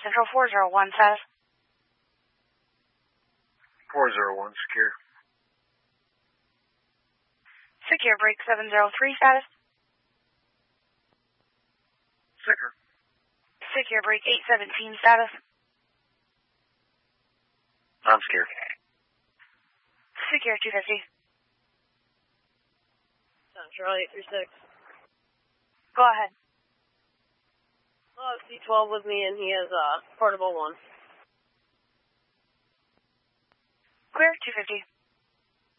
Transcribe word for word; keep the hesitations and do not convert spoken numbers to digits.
Central four zero one, status. four zero one, secure. Secure, break seven zero three, status. Secure. Secure, break eight seventeen, status. I'm scared. Secure two fifty. Central eight three six. Go ahead. Oh, C twelve with me, and he has a uh, portable one. Clear two fifty.